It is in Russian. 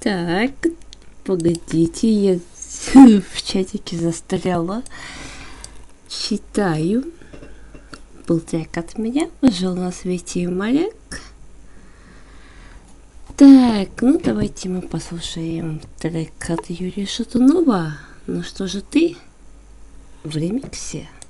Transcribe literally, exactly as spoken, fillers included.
Так, погодите, я в чатике застряла. Читаю. Был трек от меня, жил на свете Малек. Так, ну давайте мы послушаем трек от Юрия Шатунова. Ну что же ты в ремиксе?